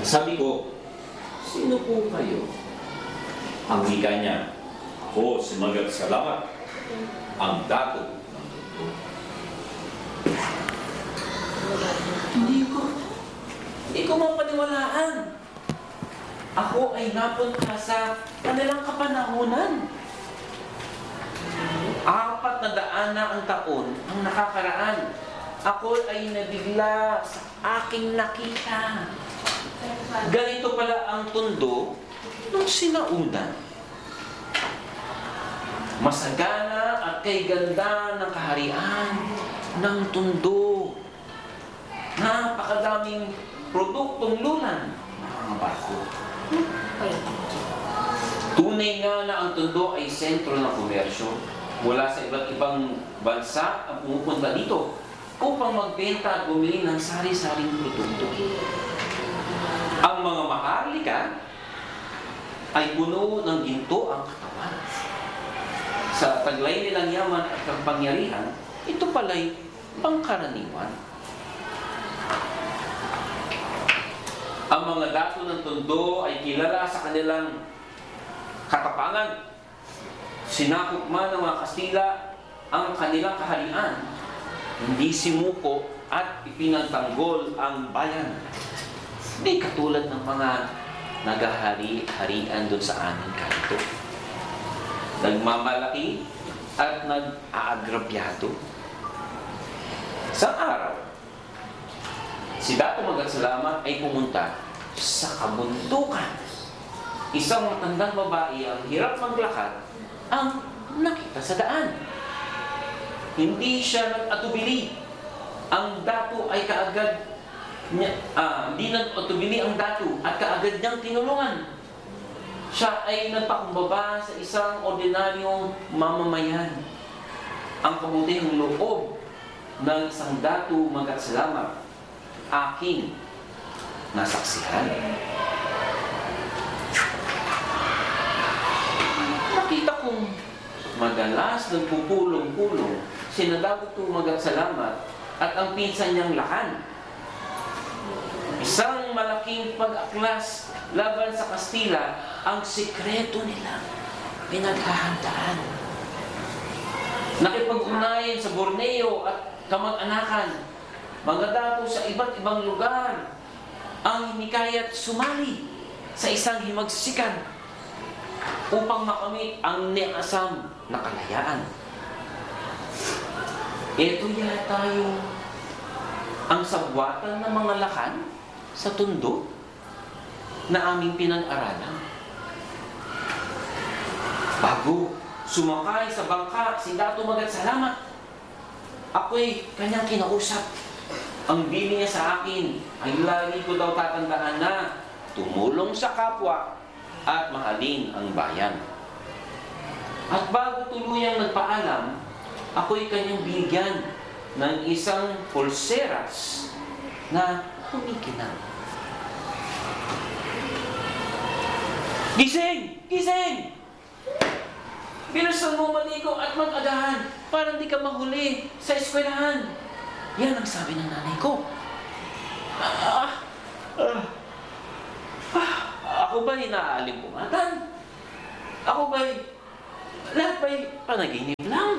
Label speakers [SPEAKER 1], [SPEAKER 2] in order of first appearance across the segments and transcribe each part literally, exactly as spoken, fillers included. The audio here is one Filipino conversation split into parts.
[SPEAKER 1] Sabi ko, sino po kayo? Ang wika niya, ako si Magatsalamat, ang dato ng mundo. Hindi ko, hindi ko mapaniwalaan. Ako ay napunta sa kanilang kapanahunan. Apat na daan na ang taon ang nakakaraan. Ako ay nabigla sa aking nakita. Ganito pala ang tundo nung sinauna. Masagana at kay ganda ng kaharian ng tundo. Napakadaming produktong lulan ng mga barko. Tunay nga na ang tundo ay sentro ng komersyo. Mula sa iba't ibang bansa ang pumupunta dito upang magbenta at bumili ng sari-saring produkto. Ang mga maharlika ay puno ng ginto ang katawan. Sa taglay nilang yaman at kapangyarihan, ito pala'y pangkaraniwan. Ang mga dato ng tundo ay kilala sa kanilang katapangan. Sinakop man ng mga Kastila ang kanilang kaharian, hindi simuko at ipinagtanggol ang bayan. Hindi katulad ng mga nagahari-harian doon sa aming kanto. Nagmamalaki at nag-aagrabyado. Sa araw, si Dato Magatsalamat ay pumunta sa kabundukan. Isang matandang babae ang hirap maglakad ang nakita sa daan. Hindi siya nag-atubili. Ang dato ay kaagad niya, ah, hindi nag-atubili ang dato at kaagad niyang tinulungan. Siya ay nagpakumbaba sa isang ordinaryong mamamayan. Ang kabutihang loob ng isang Dato Magatsalamat aking nasaksihan. Nakita kong madalas nagpupulong-pulong sina Dato Magatsalamat at ang pinsan niyang Lakan. Isang malaking pag-aklas laban sa Kastila ang sikreto nila pinaghahandaan. Nakipag-unayan sa Borneo at kamag-anakan, mga dato sa iba't ibang lugar ang hinikayat sumali sa isang himagsikan upang makamit ang niasam na kalayaan. Ito yata yung ang sabwatan ng mga Lakan sa tundo na aming pinag-aralan. Bago sumakay sa bangka si Dato Magatsalamat, ako'y kanyang kinausap. Ang bili niya sa akin ay lagi ko daw tatandaan na tumulong sa kapwa at mahalin ang bayan. At bago tuluyang nagpaalam, ako'y kanyang binigyan ng isang pulseras na kumikinang. Gising! Gising! Bilisan mo maligo at mag-agahan para hindi ka mahuli sa eskwelahan. Yan ang sabi ng nanay ko. Ah, ah, ah, ako ba'y naalimpungatan? Ako ba'y lahat ba'y panaginip lang?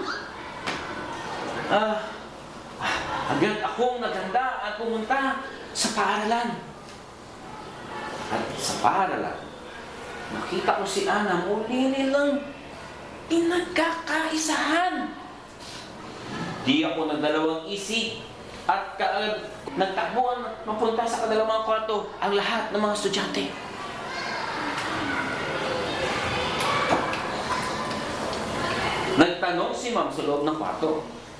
[SPEAKER 1] Ah, agad akong naganda at pumunta sa paaralan. At sa paaralan, nakita ko si Ana muli nilang pinagkakaisahan. Di ako nagdalawang isip at kaagad nagtakbuhan mapunta sa kanilang mga kwarto ang lahat ng mga estudyante. Nagtanong si Ma'am sa loob ng kwarto,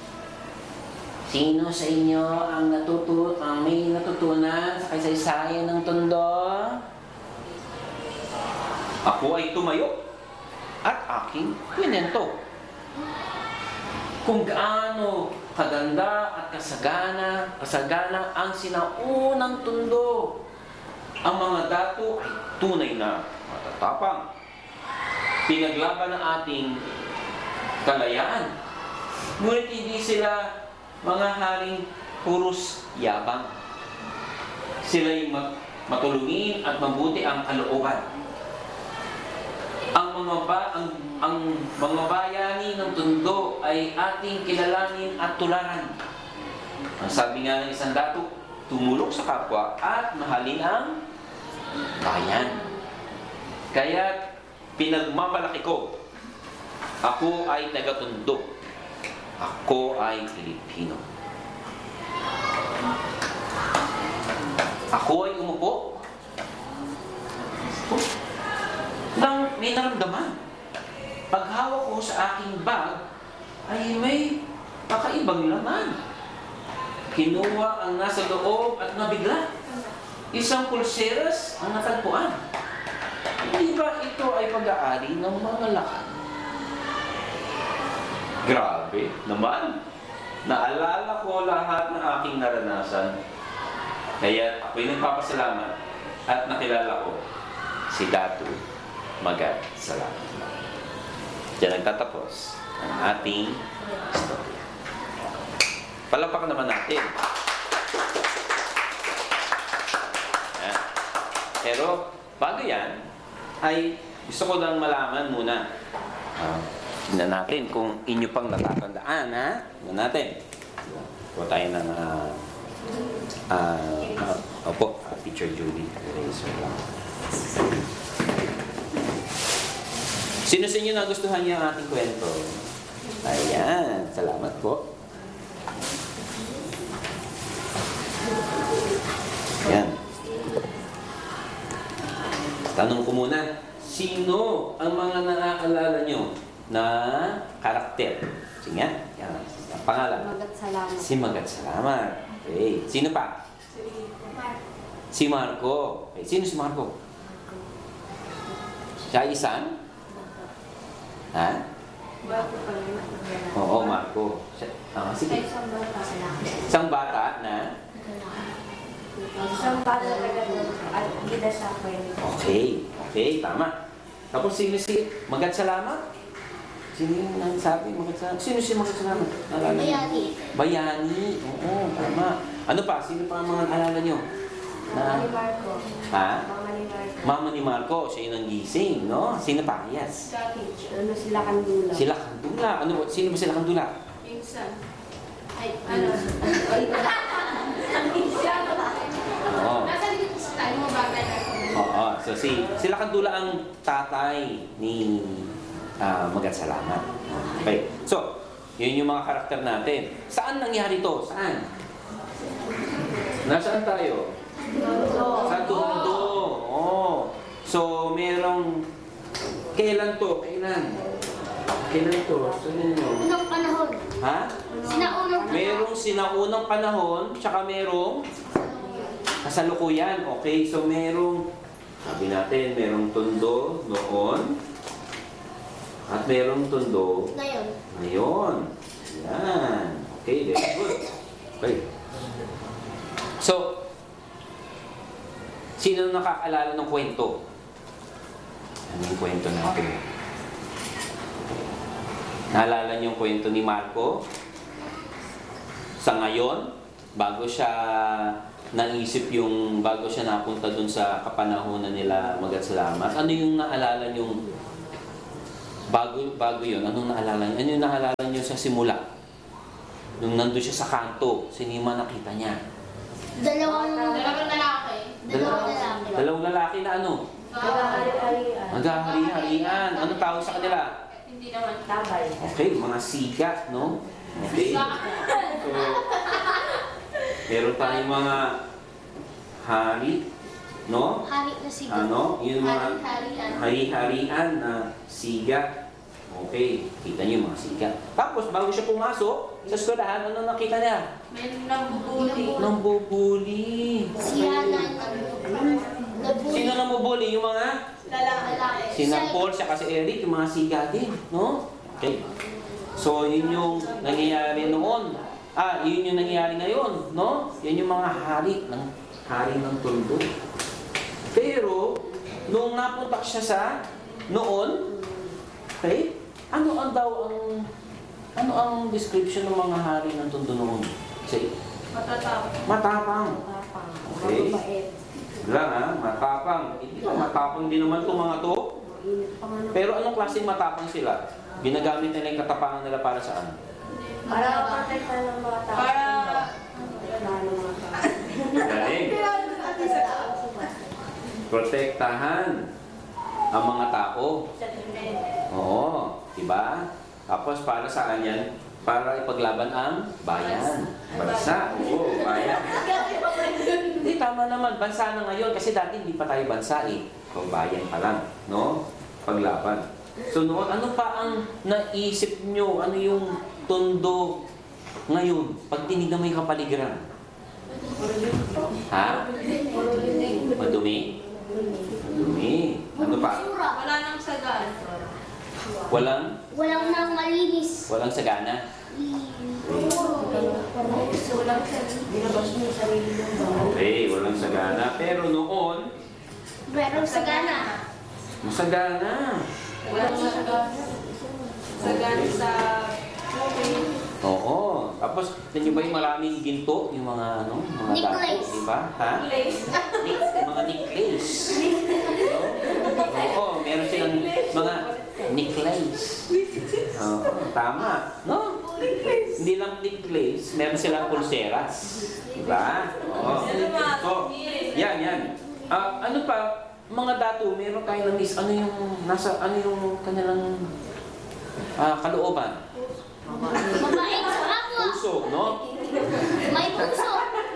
[SPEAKER 1] sino sa inyo ang natutu ang may natutunan sa kasaysayan ng Tondo? Ako ay tumayo at aking kwento kung gaano kaganda at kasagana, kasagana ang sinaunang Tondo. Ang mga dato ay tunay na matatapang. Pinaglaban ng ating kalayaan. Ngunit hindi sila mga haring puros yabang. Sila'y matulungin at mabuti ang kalooban. Ang mga ba, ang, ang mga bayani ng tundo ay ating kilalanin at tularan. Ang sabi nga ng isang dato, tumulong sa kapwa at mahalin ang bayan. Kaya pinagmamalaki ko, ako ay taga-tundo. Ako ay Pilipino. Ako ay umupo nang may naramdaman. Paghawak ko sa aking bag ay may kakaibang laman. Kinuha ang nasa loob at nabigla. Isang pulseras ang natagpuan. Hindi ba ito ay pag-aari ng mga lakan? Grabe naman. Naalala ko lahat ng aking naranasan. Kaya ako'y nagpapasalamat at nakilala ko si Datu Magat Salamat. Diyan nagtatapos ang ating story. Palakpakan naman natin. Yan. Pero bago yan, ay gusto ko lang malaman muna. Uh, tingnan natin kung inyo pang natatandaan, ha? Tingnan natin. Kuha tayo ng uh, uh, uh, opo, uh, Teacher Julie. Eraser lang. Sino sa inyo nagustuhan niya ang ating kwento? Ayan, salamat po. Yan. Tanong ko muna, sino ang mga naaalala nyo na karakter? Sige nga, yan. Ang pangalan?
[SPEAKER 2] Magat Salamat.
[SPEAKER 1] Si Magat Salamat. Okay. Sino pa? Si Marco. Okay. Sino si Marco? Siya isan? Ha?
[SPEAKER 2] Bago pa rin.
[SPEAKER 1] Oo, Marco. Siya, ah, sige.
[SPEAKER 2] Isang bata.
[SPEAKER 1] Isang bata na?
[SPEAKER 2] Isang bata na gano'n. At gida sa akin.
[SPEAKER 1] Okay. Okay, tama. Tapos sino si Magat Salamat? Sino yung nagsabi Magat Salamat? Sino si Magat Salamat? Alala niyo?
[SPEAKER 2] Bayani.
[SPEAKER 1] Bayani. Oo, tama. Ano pa? Sino pa ang mga alala nyo?
[SPEAKER 2] Mama ni Marco.
[SPEAKER 1] Ha?
[SPEAKER 2] Mama ni Marco.
[SPEAKER 1] Mama ni Marco, siya yung nanggising, no? Sino pa? Yes.
[SPEAKER 2] Ano sila Kandula?
[SPEAKER 1] Sila Kandula. Ano, sino ba sila Kandula?
[SPEAKER 2] Pinsan. Ay, ano? Ay,
[SPEAKER 1] Oo.
[SPEAKER 2] nasa dito sa tayo mga bagay na.
[SPEAKER 1] Oo. So, si, sila Kandula ang tatay ni ah, Magat Salamat. Okay. So, yun yung mga karakter natin. Saan nangyari to? Saan? Nasaan tayo? Sa Tondo. Oh. So, merong... Kailan to? Kailan? Kailan to? Saan nyo?
[SPEAKER 2] Unang panahon.
[SPEAKER 1] Ha?
[SPEAKER 2] Sinaunang panahon.
[SPEAKER 1] Merong sinaunang panahon, tsaka merong kasalukuyan. Okay, so merong, sabi natin, merong Tondo noon, at merong Tondo
[SPEAKER 2] Ngayon.
[SPEAKER 1] ngayon. Yan. Okay, very good. Okay. So, sino nakakaalala ng kwento? Ano yung kwento natin? Naalala niyo yung kwento ni Marco? Sa ngayon, bago siya naisip yung, bago siya napunta dun sa kapanahonan nila Magat Salamat, ano yung naalala niyong bago, bago yun? Anong naalala niyo? Ano yung naalala niyo sa simula? Nung nandun siya sa kanto, sinima nakita niya.
[SPEAKER 2] Dalawang dalawang lalaki. Dalawang lalaki.
[SPEAKER 1] Dalawang lalaki na ano?
[SPEAKER 2] Magahari-harian.
[SPEAKER 1] Magahari-harian. Anong tawag sa kanila?
[SPEAKER 2] Hindi naman tabay.
[SPEAKER 1] Okay, mga sigat, no? Okay. So, meron tayong mga hari, no?
[SPEAKER 2] Hari na sigat.
[SPEAKER 1] Ano? Yung mga
[SPEAKER 2] Hari-harian.
[SPEAKER 1] hari-harian na sigat. Okay, kita niyo yung mga sigat. Tapos, bago siya pumasok sa eskwelahan, ano nakita niya?
[SPEAKER 2] May nambubuli.
[SPEAKER 1] Nambubuli.
[SPEAKER 2] Siya na nambubuli.
[SPEAKER 1] Sino nambubuli? Yung mga
[SPEAKER 2] Lalaki.
[SPEAKER 1] si Paul, siya kasi Eric, yung mga sigat din, no? Okay. So, yun yung nangyayari noon. Ah, yun yung nangyayari ngayon, no? Yan yung mga hari ng hari ng Tondo. Pero, nung napunta siya sa noon, okay, ano ang daw ang ano ang description ng mga hari ng Tondo noon? Say,
[SPEAKER 2] Matatapang.
[SPEAKER 1] matapang.
[SPEAKER 2] Matapang.
[SPEAKER 1] Okay.
[SPEAKER 2] Mababait.
[SPEAKER 1] Lang ha? matapang. Eh, di ba, matapang din naman itong mga to. Pero anong klaseng matapang sila? Ginagamit nila yung katapangan nila para saan?
[SPEAKER 2] Para protektahan ng mga tao.
[SPEAKER 3] Para...
[SPEAKER 1] Galing. Protektahan ang mga tao. Oo, diba? Tapos para saan yan? Para ipaglaban ang bayan. Bansa. Oo, bayan. Hindi, tama naman. Bansa na ngayon. Kasi dati hindi pa tayo bansa eh. Kung bayan pa lang. No? Paglaban. So noon, ano pa ang naisip nyo? Ano yung tondo ngayon? Pag tinignan mo yung kapaligiran. Ha? Madumi? Madumi. Ano pa?
[SPEAKER 3] Wala nang sagaan.
[SPEAKER 1] Walang?
[SPEAKER 2] Walang nang malinis.
[SPEAKER 1] Walang sagana?
[SPEAKER 2] Walang binabas mo yung sarili mo.
[SPEAKER 1] Okay, walang sagana. Pero noon,
[SPEAKER 2] Merong sagana.
[SPEAKER 1] masagana.
[SPEAKER 3] Walang sagaan. Sagaan sa...
[SPEAKER 1] Oo. Tapos, tingin ba yung maraming ginto? Yung mga, ano? Mga
[SPEAKER 2] Necklace.
[SPEAKER 1] dato, diba? Ha?
[SPEAKER 3] Place.
[SPEAKER 1] Nic- mga necklace. No? Oo, meron silang mga necklace. Oo, tama. No? Hindi lang necklace, meron silang pulseras. Diba? Oo. So, yan, yan. Ah, ano pa, mga dato, meron tayo ng miss, ano yung, nasa, ano yung kanilang ah, kalooban?
[SPEAKER 2] Mabait sa kapwa.
[SPEAKER 1] Puso, no?
[SPEAKER 2] May puso.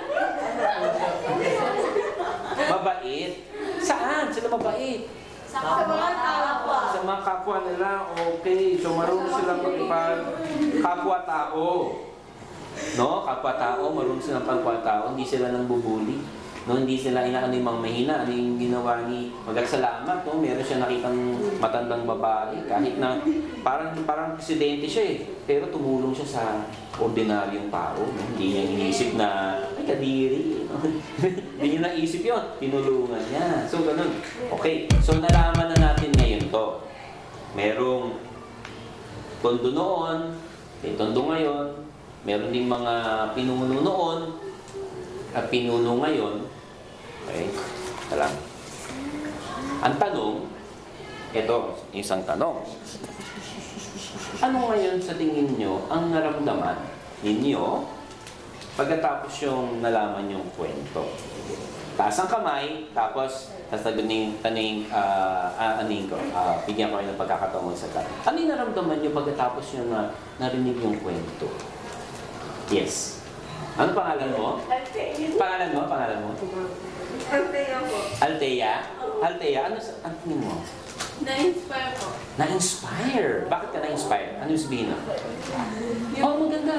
[SPEAKER 1] Mabait. Saan sila mabait?
[SPEAKER 3] Sa mga tao.
[SPEAKER 1] Sa mga kapwa nila, okay. So marunong silang magpag kapwa-tao. No? Kapwa-tao, marunong silang kapwa-tao. Hindi sila nang bubuli. No, hindi sila inaano yung mga mahina. Ano yung ginawa ni Magagsalamat, no? Meron siya nakitang matandang babae. Kahit na parang parang presidente siya eh. Pero tumulong siya sa ordinaryong tao. No? Hindi niya inisip na, ay kadiri. No? Hindi niya naisip yun. Tinulungan niya. So, ganun. Okay. So, nalaman na natin ngayon to. Merong tondo noon, may tondo ngayon, meron ding mga pinuno noon, at pinuno ngayon. Okay? Ito lang. Ang tanong, ito, isang tanong. Ano ngayon sa tingin nyo ang naramdaman ninyo pagkatapos yung nalaman yung kwento? Taas ang kamay, tapos sasagunin, taning, ah, uh, aning ko, ah, bigyan ko kayo ng pagkakataon sa tanong. Ano yung naramdaman nyo pagkatapos yung na, narinig yung kwento? Yes. Ano pangalan mo? Pangalan mo? Pangalan mo?
[SPEAKER 3] Altea po.
[SPEAKER 1] Altea? Altea, ano sa ano tingin mo?
[SPEAKER 3] Na-inspire po.
[SPEAKER 1] Na-inspire. Bakit ka na-inspire? Ano yung sabihin nun? Oh, maganda.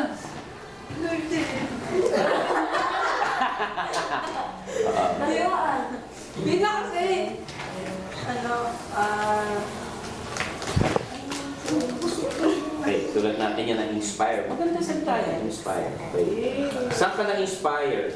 [SPEAKER 1] Oo.
[SPEAKER 3] Hindi na kasi. Ano, ah...
[SPEAKER 1] Okay, sulat natin yan na-inspire. Maganda sa tayo, inspire. Okay. Saan ka na-inspire?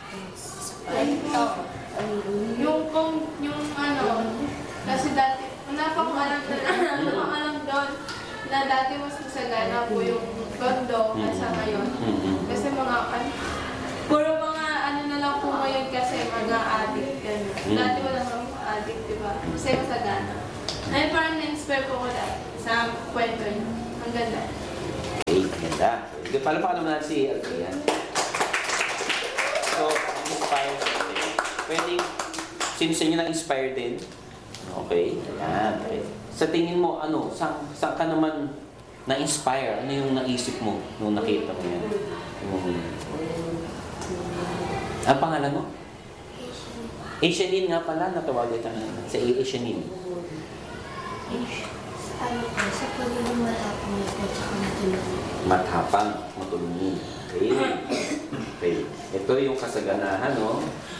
[SPEAKER 3] Yung kung, yung ano, kasi dati, wala pang alam na, wala pang alam doon, na dati mas masagana po yung tondo kaysa ngayon.
[SPEAKER 1] Mm-hmm.
[SPEAKER 3] Kasi mga, ano, puro mga ano na lang po ngayon kasi mga addict, gano'n.
[SPEAKER 1] Mm.
[SPEAKER 3] Dati wala mga addict, di ba? Kasi masagana. Ay, parang na-inspire ko ko dati sa kwento niyo. Ang ganda.
[SPEAKER 1] Okay, ganda. So, palapakanan naman natin si Altea. So, inspire ka natin. Pwede, sino sa inyo na-inspire din? Okay, ayan. Okay. Sa tingin mo, ano, saan, saan ka naman na-inspire? Ano yung naisip mo nung nakita mo yan? Yung... Ang pangalan mo? Asianin nga pala, natawagan ka na. Sa Asianin.
[SPEAKER 2] Ano po, sa pagiging matapang ito at saka matulog.
[SPEAKER 1] Matapang, matulungin. Okay. Okay. Ito yung kasaganahan, no?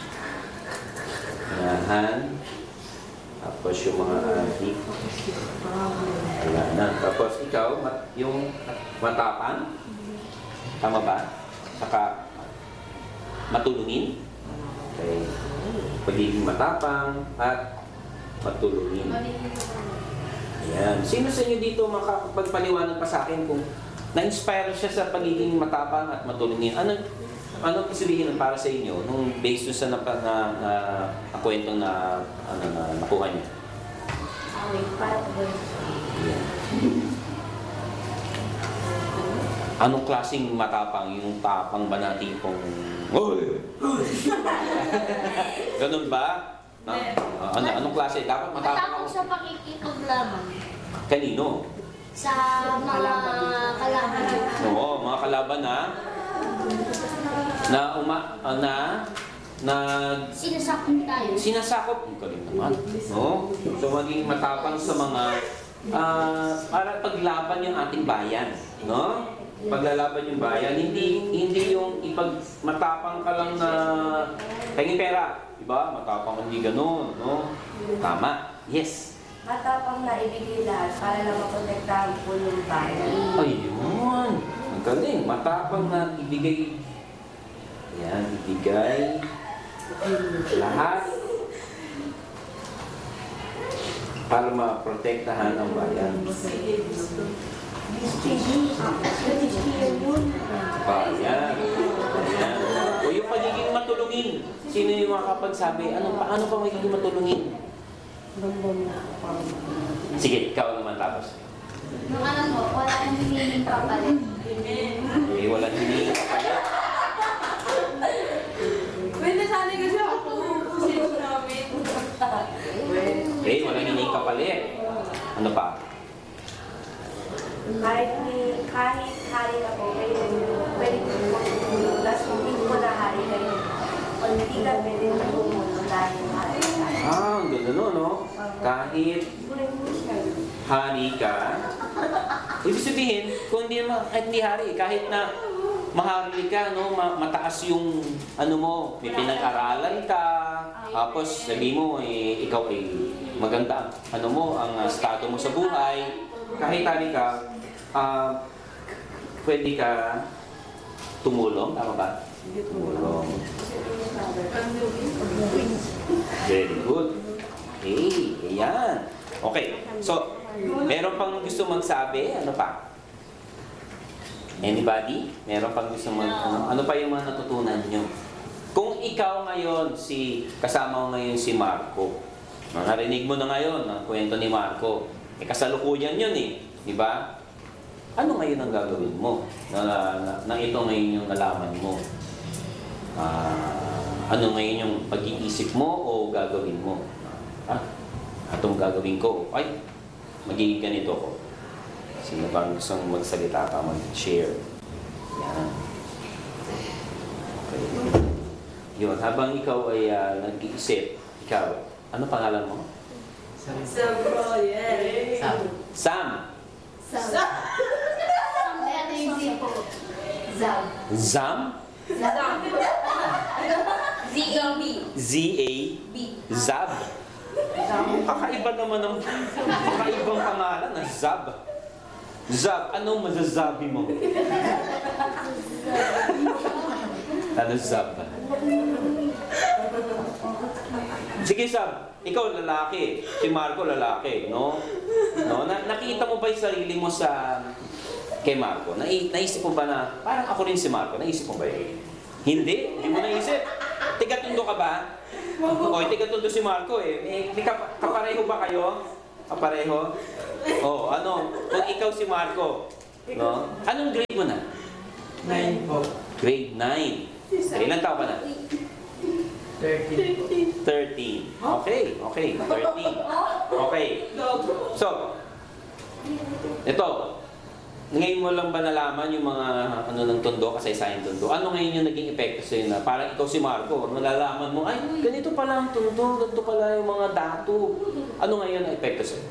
[SPEAKER 1] Kasaganahan. Tapos yung mga adik. Wala na. Tapos ikaw, mat, yung matapang. Tama ba? Saka matulungin. Okay. Pagiging matapang at matulungin. Ayan. Sino sa inyo dito makapagpaliwanag pa sa akin kung na-inspire siya sa pagiging matapang at matulungin? Ano, ano sabihin nun para sa inyo nung based dun sa na, na, na, na kwentong na, ano, na nakuha niyo?
[SPEAKER 2] Okay, para po yun.
[SPEAKER 1] Anong klaseng matapang? Yung tapang ba na tipong... Oy! Ganun ba? Na, ah, ano, anong klase? Dapat matapang
[SPEAKER 2] Matapang
[SPEAKER 1] ako.
[SPEAKER 2] sa pakikipaglaban
[SPEAKER 1] Kanino?
[SPEAKER 2] sa mga kalaban.
[SPEAKER 1] Oo, mga kalaban na na uma, ah, na na
[SPEAKER 2] Sinasakot tayo.
[SPEAKER 1] sinasakop. Ang galing naman. No? So maging matapang sa mga ah, para paglaban yung ating bayan, no? Paglalaban yung bayan, hindi hindi yung ipag matapang ka lang na pengin pera, di ba? Matapang hindi ganoon, no? Tama. Yes.
[SPEAKER 4] Matapang na ibigay lahat para lang maprotektahan po yung bayan.
[SPEAKER 1] Ayun. Ang galing. Matapang na ibigay. Yan, ibigay lahat para maprotektahan ang bayan. Bayan. Bayan. O yung pagiging matulungin. Sino yung makakapagsabi? Ano, paano pa magiging matulungin? Sige, ikaw naman tapos.
[SPEAKER 2] Nung ano mo, wala kang hinihiling kapalit.
[SPEAKER 1] Eh, wala hindi kapalit.
[SPEAKER 3] Pwede sana kasi ako kasi namin.
[SPEAKER 1] Eh, wala hindi kapalit. Ano pa?
[SPEAKER 4] Kahit, ni, kahit hari na po, pwede pwede po magtutulong. Tapos kung hindi po na hari kayo, kung hindi ka pwede tumulong dahil hari ka.
[SPEAKER 1] Ah, ang ganda no, no? Kahit hari ka, ibig sabihin, kung hindi naman, kahit hindi hari, kahit na mahari ka, no, ma- mataas yung, ano mo, may pinag-aralan ka, tapos sabi mo, eh, ikaw ay maganda, ano mo, ang uh, estado mo sa buhay, kahit hari ka, ah, pwede ka tumulong, tama ba? Tumulong. Very good. Okay, ayan. Okay, so, meron pang gusto magsabi? Ano pa? Anybody? Meron pang gusto mag... Ano, ano pa yung mga natutunan nyo? Kung ikaw ngayon, si kasama mo ngayon si Marco, narinig mo na ngayon ang kwento ni Marco, eh kasalukuyan yun eh, di ba? Ano ngayon ang gagawin mo? Na, na, na ito ngayon yung nalaman mo? Ah, ano ngayon yung pag-iisip mo o gagawin mo? Ah, atong gagawin ko, ay, magiging ganito ko. Sino bang gustong magsalita pa, mag-share? Yan. Okay. Yun, habang ikaw ay uh, nag-iisip, ikaw, ano pangalan mo?
[SPEAKER 3] Sabro, yeah.
[SPEAKER 1] Sam.
[SPEAKER 2] Sam. Letter Z po. Zam.
[SPEAKER 1] Zam?
[SPEAKER 3] Zam.
[SPEAKER 2] Z A B.
[SPEAKER 1] Z A B. Zab. Kakaiba naman ng kakaibang pangalan na Zab. Zab, anong mazazabi mo? Ano Zab? Sige Zab, ikaw lalaki, si Marco lalaki, no? No, na nakita mo ba 'yung sarili mo sa kay Marco? Na naisip mo ba na parang ako rin si Marco? Naisip mo ba 'yun? Hindi, hindi mo naisip. Tigatundo ka ba? O, tigatundo si Marco eh. May, may kap- kapareho ba kayo? Kapareho? Oh, ano? Kung ikaw si Marco, no? Anong grade mo na?
[SPEAKER 5] Nine po.
[SPEAKER 1] Grade nine. Okay, ilan taon ka na?
[SPEAKER 5] Thirteen po.
[SPEAKER 1] thirteen. Okay, okay. thirteen. Okay. So, ito. Ngayon mo lang ba nalaman yung mga ano ng tondo, kasaysayan tondo? Ano ngayon yung naging epekto sa'yo na parang ikaw si Marco, nalalaman mo, ay, ganito pala ang tondo, ganito pala yung mga datu. Ano ngayon ang epekto sa'yo?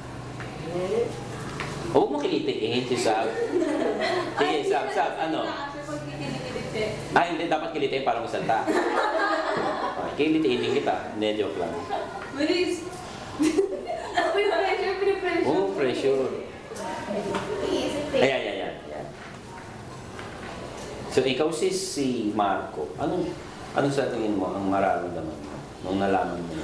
[SPEAKER 1] Huwag mo kilitiin si Sab. Sige, Sab, Sab, ano? Ah, hindi, dapat kilitiin para masalta. Okay, kilitiin din kita. Hindi, joke lang.
[SPEAKER 3] Bilis. Ako yung pressure, pinipressure.
[SPEAKER 1] Oh, pressure. Ayan, ayan, ayan. ayan. So, ikaw si, si Marco. Anong, anong sa tingin mo ang mararamdaman mo nung nalaman mo?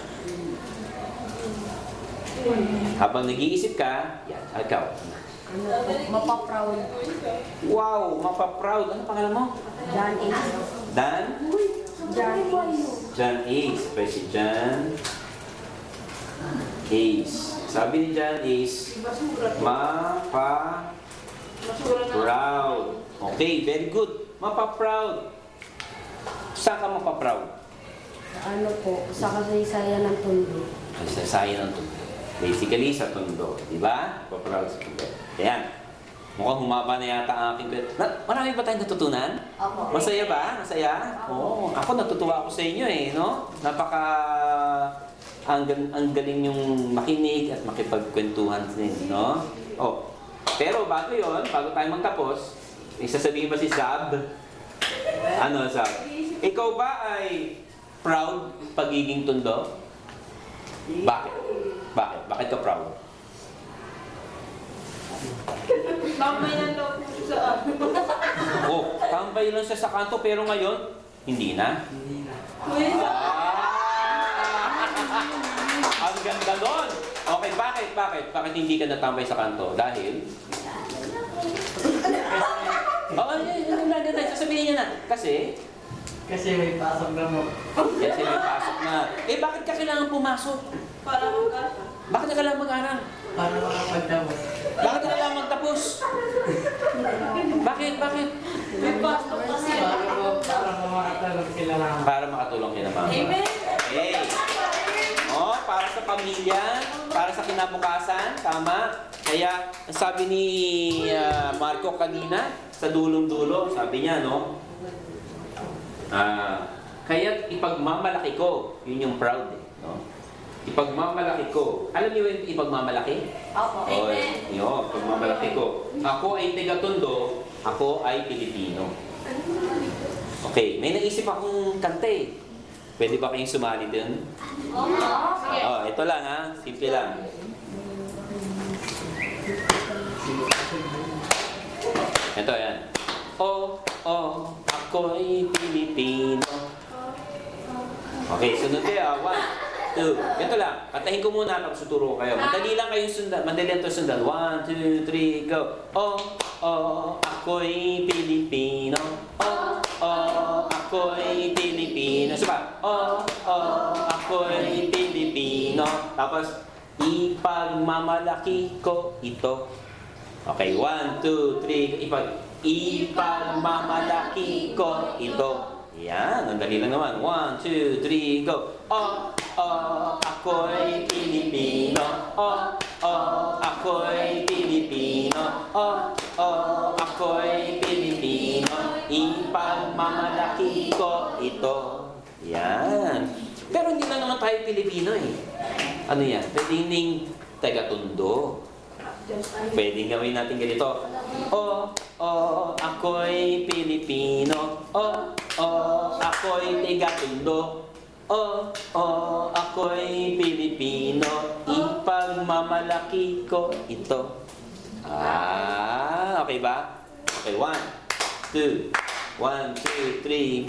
[SPEAKER 1] Habang nag-iisip ka, yan, ikaw.
[SPEAKER 4] Mapaproud.
[SPEAKER 1] Wow, mapaproud. Ano pangalan mo?
[SPEAKER 4] John A.
[SPEAKER 1] Dan?
[SPEAKER 4] John
[SPEAKER 1] John Ace. Pwede si John Ace. Sabi ni John Ace, mapa proud. Okay, very good. Mapa-proud. Saan ka mapa-proud?
[SPEAKER 4] Ano po, sa kasaysayan ng Tondo.
[SPEAKER 1] Sa sayo ng Tondo. Basically, sa Tondo. Di ba? Mapa-proud sa Tondo. Ayan. Mukhang humaba na yata ang aking... Na, marami ba tayong natutunan?
[SPEAKER 4] Opo.
[SPEAKER 1] Masaya ba? Masaya? Oo. Ako natutuwa ako sa inyo eh, no? Napaka... Ang, gal- ang galing yung makinig at makipagkwentuhan din, no? Oh. Pero bago yon, bago tayo magtapos, may sasabihin ba si Zab? Ano, Zab? Ikaw ba ay proud pagiging Tondo? Bakit? Bakit? Bakit ka proud?
[SPEAKER 3] Tambay na daw po siya sa ano.
[SPEAKER 1] Oh, tambay lang siya sa kanto pero ngayon, hindi na.
[SPEAKER 5] Hindi na.
[SPEAKER 1] Ah! Ang ganda nun! Okay, bakit? Bakit? Bakit hindi ka natambay sa kanto? Dahil? Oo, yun, yun, yun, yun, sasabihin niya na. Kasi?
[SPEAKER 5] Kasi may pasok na mo.
[SPEAKER 1] Kasi may pasok na. Eh, bakit ka kailangan pumasok?
[SPEAKER 3] Para mag-asa.
[SPEAKER 1] Bakit ka kailangan mag-aral?
[SPEAKER 5] Para makapagtapos.
[SPEAKER 1] Bakit ka kailangan magtapos? Bakit? Bakit?
[SPEAKER 3] May pasok kasi.
[SPEAKER 5] Para mo, para mo makatulog sila lang.
[SPEAKER 1] Para makatulong kina mama.
[SPEAKER 3] Amen.
[SPEAKER 1] Okay. Oh, para sa pamilya, para sa kinabukasan, tama. Kaya, ang sabi ni ah, Marco kanina, sa dulong-dulo, sabi niya, no? Ah, kaya ipagmamalaki ko, yun yung proud eh, no? Ipagmamalaki ko. Alam niyo yung ipagmamalaki?
[SPEAKER 4] Opo.
[SPEAKER 1] Oh, yun, ipagmamalaki ko. Ako ay taga-Tondo, ako ay Pilipino. Okay, may naisip akong kanta eh. Pwede ba kayong sumali dun?
[SPEAKER 3] Sige.
[SPEAKER 1] Oh, ito lang ha. Simple lang. Ito yan. Oh, oh, ako'y Pilipino. Okay, sunod kayo. ah. One, two. Ito lang. Patahin ko muna tapos tuturo ko kayo. Madali lang kayong sundan. Madali lang ito sundan. One, two, three, go. Oh, oh, ako'y Pilipino. Oh, oh, ako'y Pilipino. Saba. Oh, oh, ako'y Pilipino. Tapos, ipagmamalaki ko ito. Okay, one, two, three. Ipag, ipagmamalaki ko ito. Yan, ang dali lang naman. One, two, three, go. Oh, oh, ako'y Pilipino. Oh, oh, ako'y Pilipino. Oh, oh, ako'y Pilipino. Ipagmamalaki ko ito. Yan. Pero hindi lang naman tayo Pilipino eh. Ano yan? Pwedeng ning taga-Tondo. Pwedeng gawin natin ganito. Oh, oh, ako'y Pilipino. Oh, oh, ako'y taga-Tondo. Oh, oh, ako'y Pilipino. Ipagmamalaki ko ito. Ah, okay ba? Okay, one, two, one, two, three,